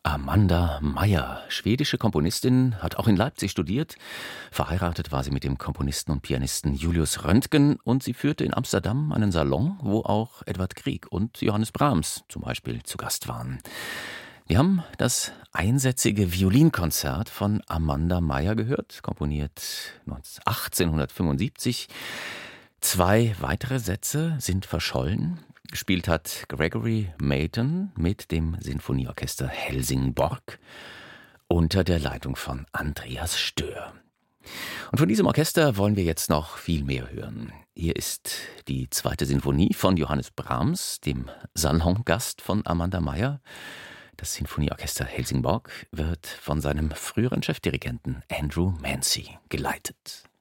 Amanda Meier, schwedische Komponistin, hat auch in Leipzig studiert. Verheiratet war sie mit dem Komponisten und Pianisten Julius Röntgen und sie führte in Amsterdam einen Salon, wo auch Edvard Grieg und Johannes Brahms zum Beispiel zu Gast waren. Wir haben das einsätzige Violinkonzert von Amanda Meier gehört, komponiert 1875. Zwei weitere Sätze sind verschollen. Gespielt hat Gregory Mayton mit dem Sinfonieorchester Helsingborg unter der Leitung von Andreas Stöhr. Und von diesem Orchester wollen wir jetzt noch viel mehr hören. Hier ist die zweite Sinfonie von Johannes Brahms, dem Salongast von Amanda Meier. Das Sinfonieorchester Helsingborg wird von seinem früheren Chefdirigenten Andrew Mancy geleitet.